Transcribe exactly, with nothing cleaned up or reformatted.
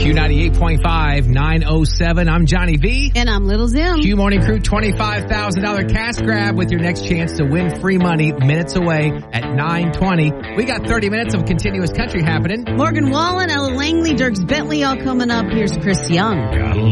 Q ninety-eight point five, nine oh seven. I'm Johnny V. And I'm Little Zim. Q Morning Crew twenty-five thousand dollars cash grab with your next chance to win free money minutes away at nine twenty. We got thirty minutes of continuous country happening. Morgan Wallen, Ella Langley, Dierks Bentley all coming up. Here's Chris Young.